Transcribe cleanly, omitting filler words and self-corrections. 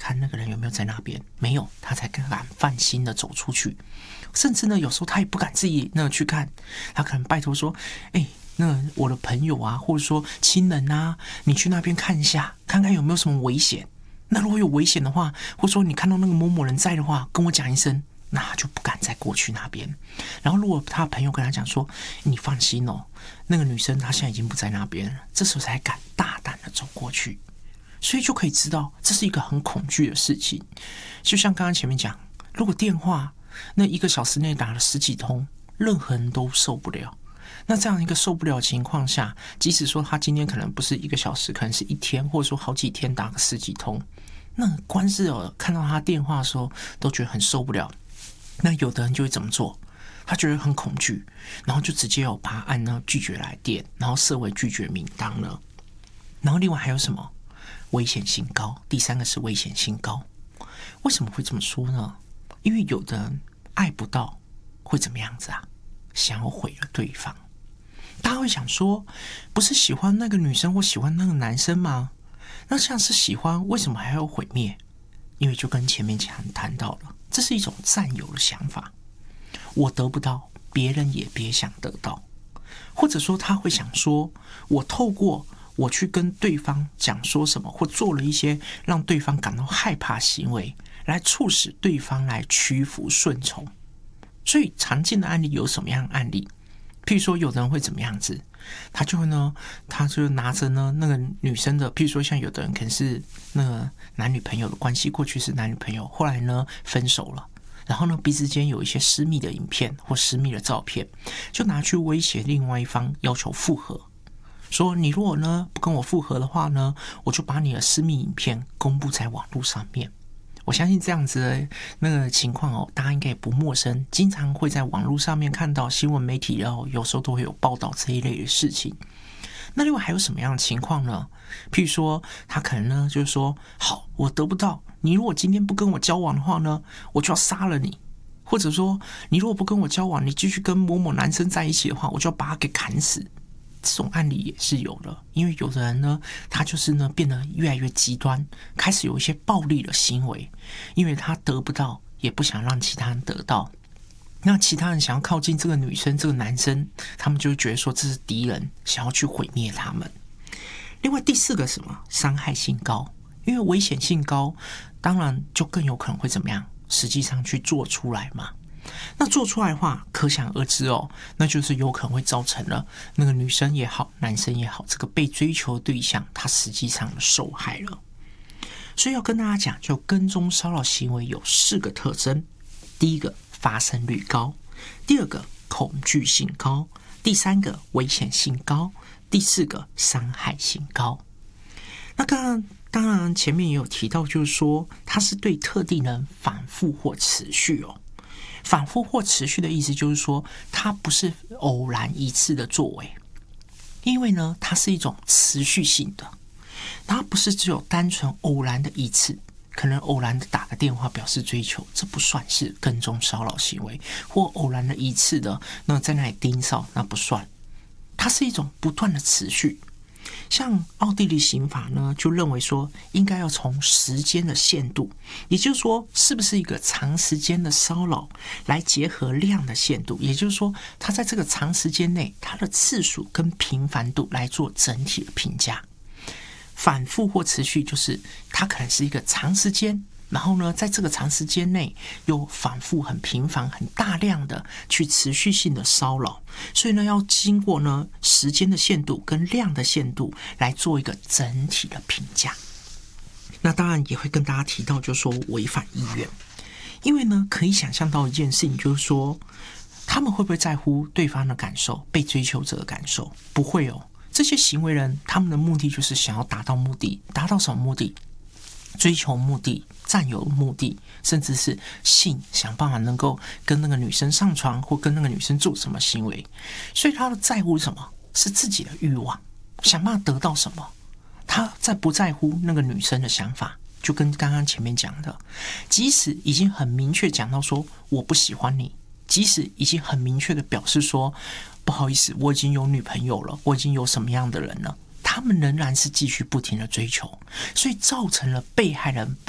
看那个人有没有在那边，没有，他才敢放心的走出去。甚至呢，有时候他也不敢自己去看，他可能拜托说：“那我的朋友啊，或者说亲人啊，你去那边看一下，看看有没有什么危险。那如果有危险的话，或者说你看到那个某某人在的话，跟我讲一声。”那他就不敢再过去那边。然后如果他的朋友跟他讲说：“你放心哦，那个女生她现在已经不在那边了。”这时候才敢大胆的走过去。所以就可以知道，这是一个很恐惧的事情。就像刚刚前面讲，如果电话那1个小时内打了10几通，任何人都受不了。那这样一个受不了的情况下，即使说他今天可能不是1个小时，可能是1天，或者说好几天打个10几通，那光是看到他电话的时候都觉得很受不了。那有的人就会怎么做？他觉得很恐惧，然后就直接把他按拒绝来电，然后设为拒绝名单了。然后另外还有什么？危险性高。第3个是危险性高。为什么会这么说呢？因为有的人爱不到会怎么样子啊？想要毁了对方。大家会想说，不是喜欢那个女生或喜欢那个男生吗？那像是喜欢，为什么还要毁灭？因为就跟前面谈到了，这是一种占有的想法。我得不到，别人也别想得到。或者说他会想说，我透过我去跟对方讲说什么，或做了一些让对方感到害怕行为，来促使对方来屈服顺从。所以常见的案例有什么样的案例？譬如说有的人会怎么样子，他就拿着那个女生的，譬如说像有的人可能是那个男女朋友的关系，过去是男女朋友，后来分手了，然后彼此间有一些私密的影片或私密的照片，就拿去威胁另外一方，要求复合，说你如果不跟我复合的话呢，我就把你的私密影片公布在网络上面。我相信这样子的那个情况大家应该也不陌生，经常会在网络上面看到新闻媒体，然后有时候都会有报道这一类的事情。那另外还有什么样的情况呢？譬如说他可能就是说，好，我得不到你，如果今天不跟我交往的话呢，我就要杀了你。或者说你如果不跟我交往，你继续跟某某男生在一起的话，我就要把他给砍死。这种案例也是有的。因为有的人他就是变得越来越极端，开始有一些暴力的行为，因为他得不到，也不想让其他人得到。那其他人想要靠近这个女生这个男生，他们就会觉得说这是敌人，想要去毁灭他们。另外第4个什么？伤害性高。因为危险性高，当然就更有可能会怎么样？实际上去做出来嘛。那做出来的话，可想而知那就是有可能会造成了那个女生也好，男生也好，这个被追求的对象他实际上受害了。所以要跟大家讲，就跟踪骚扰行为有4个特征。第1个，发生率高；第2个，恐惧性高；第3个，危险性高；第4个，伤害性高。那当然前面也有提到，就是说它是对特定人反复或持续反复或持续的意思就是说，它不是偶然一次的作为，因为它是一种持续性的，它不是只有单纯偶然的一次，可能偶然的打个电话表示追求，这不算是跟踪骚扰行为，或偶然的一次的在那里盯梢，那不算，它是一种不断的持续。像奥地利刑法就认为说，应该要从时间的限度，也就是说是不是一个长时间的骚扰，来结合量的限度，也就是说它在这个长时间内，它的次数跟频繁度来做整体的评价。反复或持续就是它可能是一个长时间，然后在这个长时间内又反复很频繁很大量的去持续性的骚扰，所以要经过时间的限度跟量的限度来做一个整体的评价。那当然也会跟大家提到，就是说违反意愿，因为可以想象到一件事情，就是说他们会不会在乎对方的感受，被追求者的感受？不会这些行为人他们的目的就是想要达到目的，达到什么目的？追求目的，占有目的，甚至是性，想办法能够跟那个女生上床，或跟那个女生做什么行为。所以他的在乎什么？是自己的欲望，想办法得到什么。他在不在乎那个女生的想法，就跟刚刚前面讲的，即使已经很明确讲到说我不喜欢你，即使已经很明确的表示说不好意思，我已经有女朋友了，我已经有什么样的人了，他们仍然是继续不停的追求，所以造成了被害人